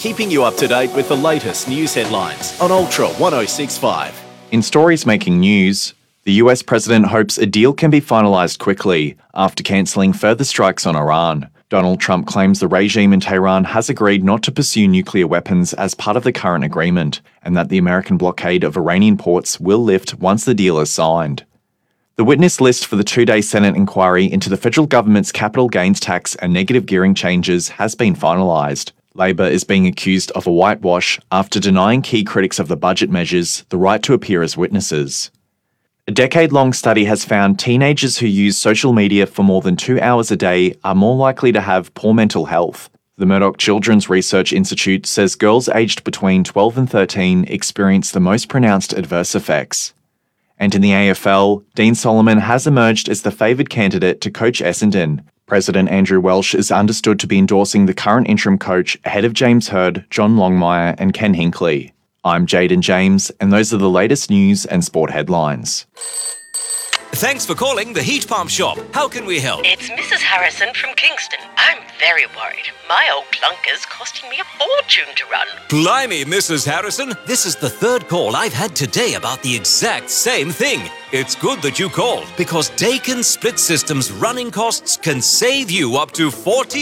keeping you up to date with the latest news headlines on Ultra 1065. In stories making news, the US president hopes a deal can be finalised quickly after cancelling further strikes on Iran. Donald Trump claims the regime in Tehran has agreed not to pursue nuclear weapons as part of the current agreement, and that the American blockade of Iranian ports will lift once the deal is signed. The witness list for the two-day Senate inquiry into the federal government's capital gains tax and negative gearing changes has been finalised. Labor is being accused of a whitewash after denying key critics of the budget measures the right to appear as witnesses. A decade-long study has found teenagers who use social media for more than 2 hours a day are more likely to have poor mental health. The Murdoch Children's Research Institute says girls aged between 12 and 13 experience the most pronounced adverse effects. And in the AFL, Dean Solomon has emerged as the favoured candidate to coach Essendon. President Andrew Welsh is understood to be endorsing the current interim coach ahead of James Hird, John Longmire and Ken Hinkley. I'm Jaden James, and those are the latest news and sport headlines. Thanks for calling the Heat Pump Shop. How can we help? It's Mrs. Harrison from Kingston. I'm very worried. My old clunker's costing me a fortune to run. Blimey, Mrs. Harrison. This is the third call I've had today about the exact same thing. It's good that you called, because Daikin Split System's running costs can save you up to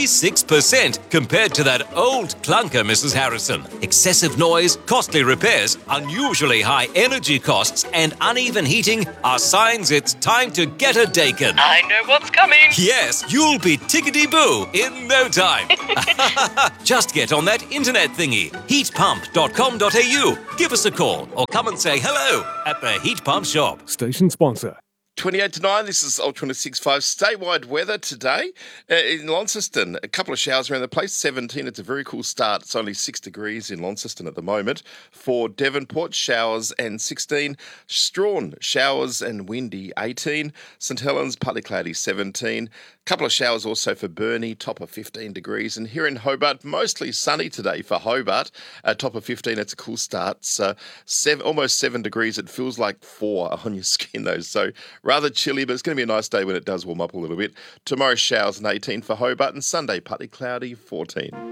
46% compared to that old clunker, Mrs. Harrison. Excessive noise, costly repairs, unusually high energy costs, and uneven heating are signs it's time to get a Daikin. I know what's coming. Yes, you'll be tickety-boo in no time. Just get on that internet thingy, heatpump.com.au. Give us a call or come and say hello at the Heat Pump Shop. Station sponsor. 28 to 9, this is Ultra 1065 statewide weather today in Launceston. A couple of showers around the place, 17. It's a very cool start. It's only 6 degrees in Launceston at the moment. For Devonport, showers and 16. Strawn, showers and windy, 18. St Helens, partly cloudy, 17. Couple of showers also for Burnie, top of 15 degrees. And here in Hobart, mostly sunny today for Hobart, top of 15. It's a cool start. It's almost 7 degrees. It feels like 4 on your skin though. So rather chilly, but it's going to be a nice day when it does warm up a little bit. Tomorrow, showers and 18 for Hobart, and Sunday, partly cloudy, 14.